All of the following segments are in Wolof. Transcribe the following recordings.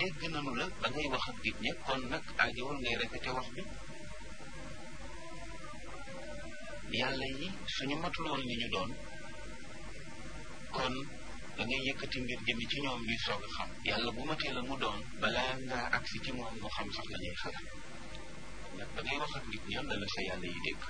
dégg nañu la ba ngay wax ak nit ñi kon nag aajowul ngay répété wax bi yàlla yi suñu matul woon li ñu doon kon da ngay yëkkati mbir jëmi ci ñoom ñuy soog a xam yàlla bu matee la mu doon balaa ngaa agsi ci moom mu xam sax la ñuy xalaat nag da ngay wax ak nit ñi la sa yàlla yi dégg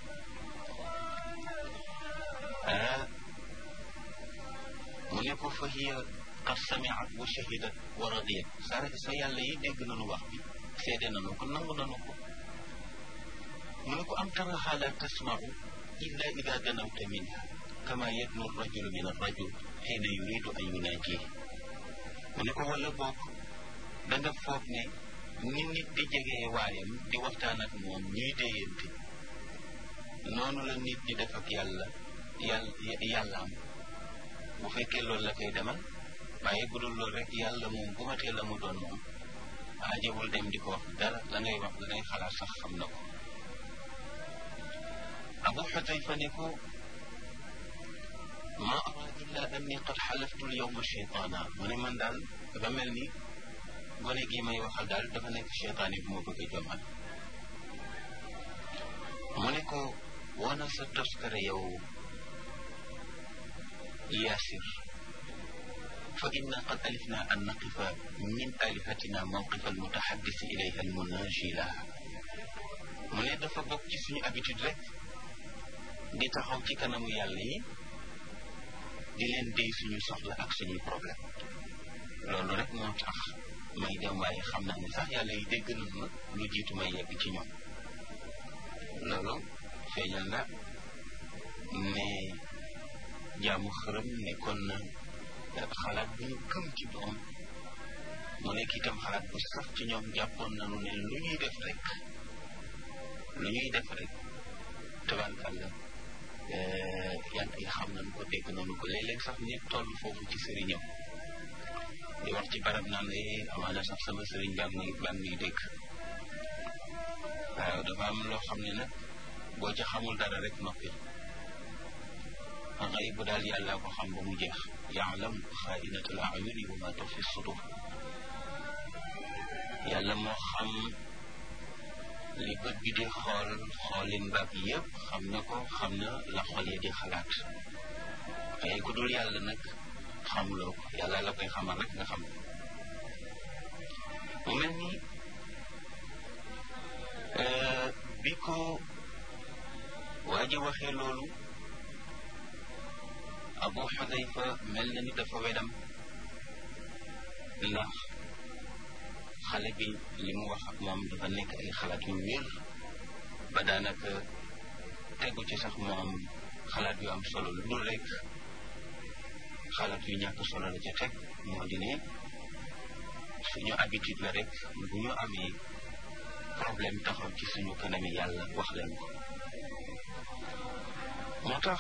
mu ne ko fa hiya qad samiat wa shahidat wa radiyat sa yàlla yi dégg nañu wax bi seede nañu ko nangu nañu ko mu ne ko am taraha la tasmau illa ida danawta minha kama yadnu rajulu min arrajul xiina yuridu an yunaaji mu ne ko wala boog da nga foog ne ni nit di jegee waayam di waxtaan ak moom ñuy déyante noonu la nit di def ak yàllaam bu fekkee loolu la koy demal waaye bu dul loolu rek yàlla moom bu matee la mu doon moom aajewul dem di ko wax dara la ngay wax la ngay xalaat sax xam na ko Abu Xudayfa ne ko ma ara illa anni qad xalaftu lyawma cheytaana mu ne man daal dafa mel ni gone gii may waxal daal dafa nekk cheytaan yi bu ma bëgg a jommal mu ne ko wana sa toskare yow yaasir fa inna qad alifna an naqifa min alihatina mawqifa almutaxaddisi ilayha almunaji laha mu ne dafa bokk ci suñu habitude rek di taxaw ci kanamu yàlla yi di leen déy suñu soxla ak suñuy problème loolu rek moo tax may dem waaye xam naa ne sax yàlla yi dégg nañu ma lu jiitu may yegg ci ñoom loolu feeñal na ne jaamu xërëm nekkoon na xalaat bu ñu gëm ci doom mu nekk itam xalaat bu sax ci ñoom jàppoon nañu ne lu ñuy def rek tabarkàlla yàlla yi xam nañu ko dégg nañu ko léeg-léeg sax nit toll foofu ci sëriñam di wax ci barab naan amaana sax sama sëriñ baa ngi dégg waaw dafa am loo xam ne nag boo ca xamul dara rek noppi xëy bu daal yàllaa ko xam ba mu jeex yaalam xaa'inatal a'yuni wa ma tuxfi sudur yàlla moo xam li bët bi di xoolin baag yëpp xam na ko xam na la xol yi di xalaat waaye ku dul yàlla nag xamuloo ko yàlla la koy xamal rek nga xam mu mel ni bi ko waa ji waxee loolu Abu Xudayfa mel na ni dafa wedam ndax xale bi li mu wax ak moom dafa nekk ay xalaat yu wér ba daanaka tegu ci sax moom xalaat yu am solo lu dul rek xalaat yu ñàkk solo la ca teg moo di ne suñu habitude la rek bu ñu amee problème taxaw ci suñu kanami yàlla wax leen ko moo tax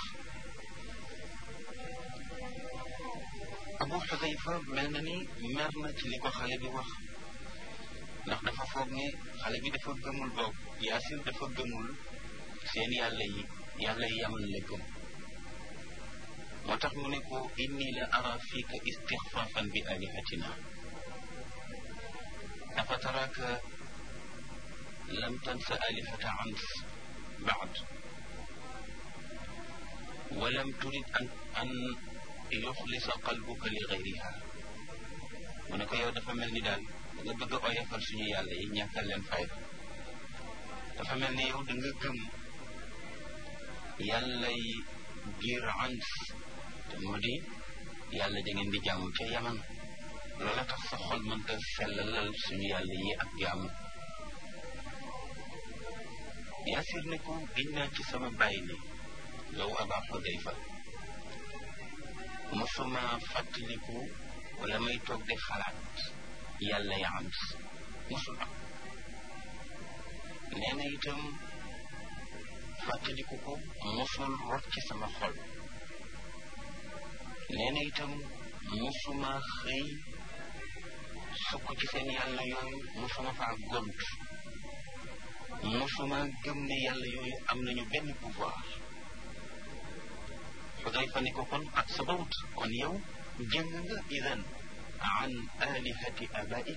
Abu Xudayfa mel na ni mer na ci li ko xale bi wax ndax dafa foog ne xale bi dafa gëmul boog Yaasir dafa gëmul seen yàlla yi yaman la gëm moo tax mu ne ko inni la ara fiika istixfaafan bi alihatina afa taraka lam tansa alihata ans baad wa lam turid an yuxlisa qalbuka li gayriha mu ne ko yow dafa mel ni daal da nga bëgg a oyofal suñu yàlla yi ñàkkal leen fayda dafa mel ni yow da nga gëm yàlla yi giir ans te moo di yàlla da ngeen di jaamu ca yaman loola tax sa xol mënta sellalal suñu yàlla yi ak jaamu Yaasir ne ko giñ naa ci sama bàyyi ne yow Aba Xudayfa mosuma fàttaliku wala may toog di xalaat yàlla ya am mosul am nee na itam fàttaliku ko mosul rot ci sama xol nee na itam mosuma xëy sukk ci seen yàlla yooyu mosuma faa gont mosuma gëm ne yàlla yooyu am nañu benn pouvoir Xudayfa ne ko kon ak sabawut kon yow jëng nga idan an alihati abaik